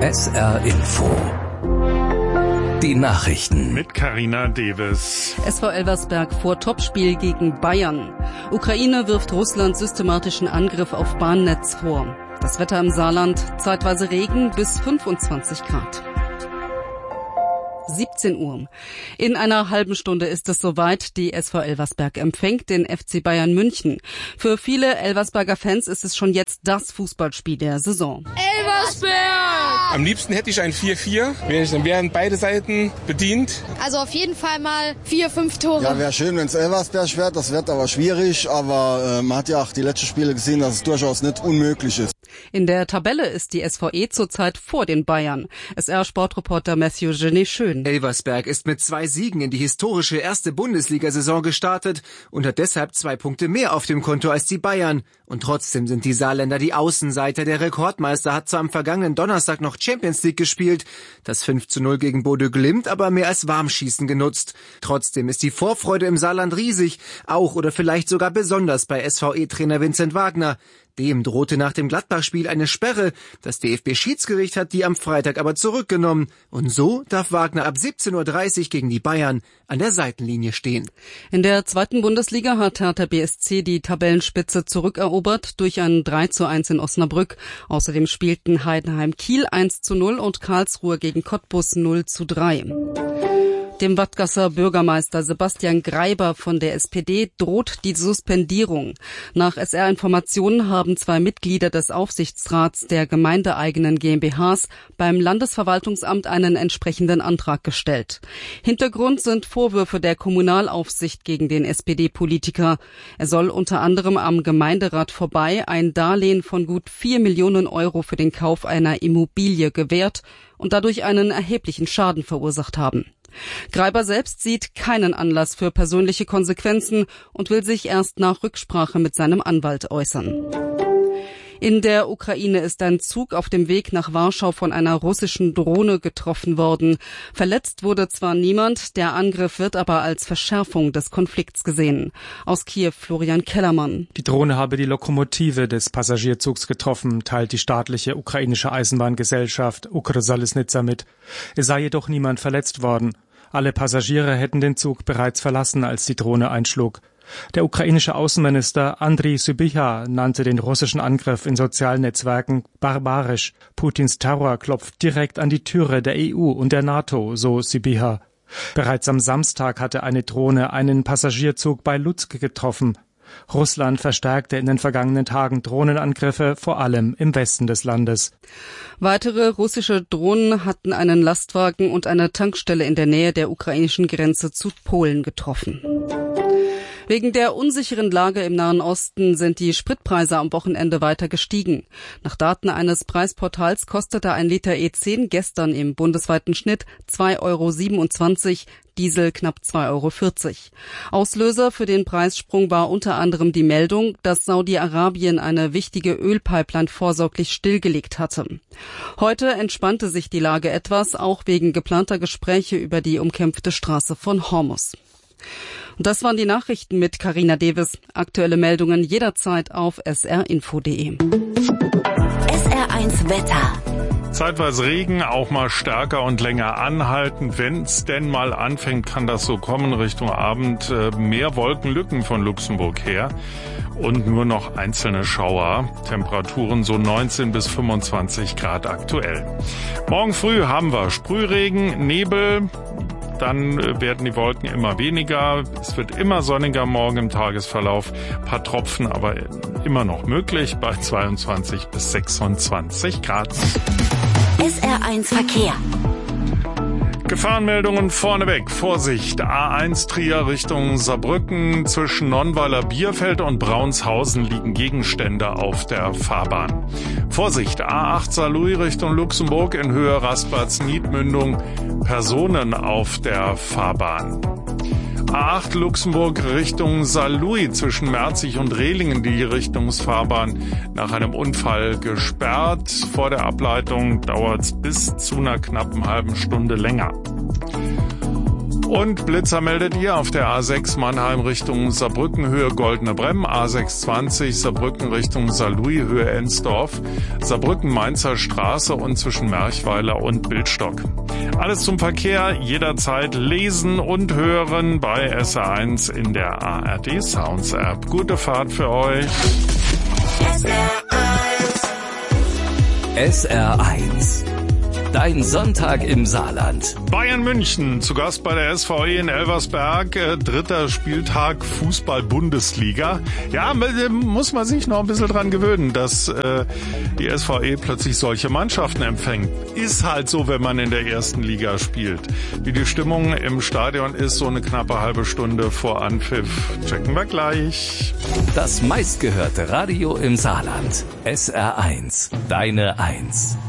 SR Info. Die Nachrichten. Mit Carina Deves. SV Elversberg vor Topspiel gegen Bayern. Ukraine wirft Russland systematischen Angriff auf Bahnnetz vor. Das Wetter im Saarland, zeitweise Regen bis 25 Grad. 17 Uhr. In einer halben Stunde ist es soweit. Die SV Elversberg empfängt den FC Bayern München. Für viele Elversberger Fans ist es schon jetzt das Fußballspiel der Saison. Elversberg! Am liebsten hätte ich ein 4-4. Dann wären beide Seiten bedient. Also auf jeden Fall mal 4-5 Tore. Ja, wäre schön, wenn es Elversberg wird. Das wird aber schwierig. Aber man hat ja auch die letzten Spiele gesehen, dass es durchaus nicht unmöglich ist. In der Tabelle ist die SVE zurzeit vor den Bayern. SR-Sportreporter Matthew Genet-Schön. Elversberg ist mit 2 Siegen in die historische erste Bundesliga-Saison gestartet und hat deshalb 2 Punkte mehr auf dem Konto als die Bayern. Und trotzdem sind die Saarländer die Außenseiter. Der Rekordmeister hat zwar am vergangenen Donnerstag noch Champions League gespielt, das 5:0 gegen Bodø Glimt aber mehr als Warmschießen genutzt. Trotzdem ist die Vorfreude im Saarland riesig, auch oder vielleicht sogar besonders bei SVE-Trainer Vincent Wagner. Dem drohte nach dem Gladbach-Spiel eine Sperre. Das DFB-Schiedsgericht hat die am Freitag aber zurückgenommen. Und so darf Wagner ab 17:30 Uhr gegen die Bayern an der Seitenlinie stehen. In der zweiten Bundesliga hat Hertha BSC die Tabellenspitze zurückerobert durch ein 3:1 in Osnabrück. Außerdem spielten Heidenheim Kiel 1:0 und Karlsruhe gegen Cottbus 0:3. Dem Wadgasser Bürgermeister Sebastian Greiber von der SPD droht die Suspendierung. Nach SR-Informationen haben 2 Mitglieder des Aufsichtsrats der gemeindeeigenen GmbHs beim Landesverwaltungsamt einen entsprechenden Antrag gestellt. Hintergrund sind Vorwürfe der Kommunalaufsicht gegen den SPD-Politiker. Er soll unter anderem am Gemeinderat vorbei ein Darlehen von gut 4 Millionen Euro für den Kauf einer Immobilie gewährt und dadurch einen erheblichen Schaden verursacht haben. Greiber selbst sieht keinen Anlass für persönliche Konsequenzen und will sich erst nach Rücksprache mit seinem Anwalt äußern. In der Ukraine ist ein Zug auf dem Weg nach Warschau von einer russischen Drohne getroffen worden. Verletzt wurde zwar niemand, der Angriff wird aber als Verschärfung des Konflikts gesehen. Aus Kiew Florian Kellermann. Die Drohne habe die Lokomotive des Passagierzugs getroffen, teilt die staatliche ukrainische Eisenbahngesellschaft Ukrzaliznytsia mit. Es sei jedoch niemand verletzt worden. Alle Passagiere hätten den Zug bereits verlassen, als die Drohne einschlug. Der ukrainische Außenminister Andriy Sybiha nannte den russischen Angriff in sozialen Netzwerken barbarisch. Putins Terror klopft direkt an die Türe der EU und der NATO, so Sybiha. Bereits am Samstag hatte eine Drohne einen Passagierzug bei Lutsk getroffen. Russland verstärkte in den vergangenen Tagen Drohnenangriffe, vor allem im Westen des Landes. Weitere russische Drohnen hatten einen Lastwagen und eine Tankstelle in der Nähe der ukrainischen Grenze zu Polen getroffen. Wegen der unsicheren Lage im Nahen Osten sind die Spritpreise am Wochenende weiter gestiegen. Nach Daten eines Preisportals kostete ein Liter E10 gestern im bundesweiten Schnitt 2,27 €, Diesel knapp 2,40 €. Auslöser für den Preissprung war unter anderem die Meldung, dass Saudi-Arabien eine wichtige Ölpipeline vorsorglich stillgelegt hatte. Heute entspannte sich die Lage etwas, auch wegen geplanter Gespräche über die umkämpfte Straße von Hormuz. Und das waren die Nachrichten mit Carina Deves. Aktuelle Meldungen jederzeit auf srinfo.de. SR1 Wetter. Zeitweise Regen, auch mal stärker und länger anhalten. Wenn es denn mal anfängt, kann das so kommen Richtung Abend. Mehr Wolkenlücken von Luxemburg her und nur noch einzelne Schauer. Temperaturen so 19 bis 25 Grad aktuell. Morgen früh haben wir Sprühregen, Nebel. Dann werden die Wolken immer weniger. Es wird immer sonniger morgen im Tagesverlauf. Ein paar Tropfen aber immer noch möglich bei 22 bis 26 Grad. SR1 Verkehr. Gefahrenmeldungen vorneweg. Vorsicht, A1 Trier Richtung Saarbrücken. Zwischen Nonnweiler Bierfeld und Braunshausen liegen Gegenstände auf der Fahrbahn. Vorsicht, A8 Saarlouis Richtung Luxemburg in Höhe Raspatz-Niedmündung. Personen auf der Fahrbahn. A8 Luxemburg Richtung Saarlouis zwischen Merzig und Rehlingen die Richtungsfahrbahn nach einem Unfall gesperrt. Vor der Ableitung dauert es bis zu einer knappen halben Stunde länger. Und Blitzer meldet ihr auf der A6 Mannheim Richtung Saarbrücken Höhe Goldene Bremm, A620 Saarbrücken Richtung Saarlouis Höhe Ensdorf, Saarbrücken Mainzer Straße und zwischen Merchweiler und Bildstock. Alles zum Verkehr, jederzeit lesen und hören bei SR1 in der ARD Sounds App. Gute Fahrt für euch. SR1. Dein Sonntag im Saarland. Bayern München, zu Gast bei der SVE in Elversberg, dritter Spieltag Fußball-Bundesliga. Ja, muss man sich noch ein bisschen dran gewöhnen, dass die SVE plötzlich solche Mannschaften empfängt. Ist halt so, wenn man in der ersten Liga spielt. Wie die Stimmung im Stadion ist, so eine knappe halbe Stunde vor Anpfiff. Checken wir gleich. Das meistgehörte Radio im Saarland. SR1. Deine 1.